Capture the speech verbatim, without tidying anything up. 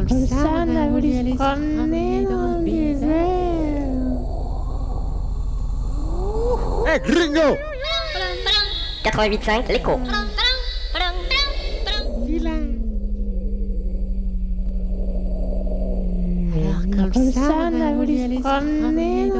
comme ça, on a voulu se promener dans le désert. Hey, gringo! quatre-vingt-huit virgule cinq, l'écho. Vilain. Alors comme ça, on a voulu se promener dans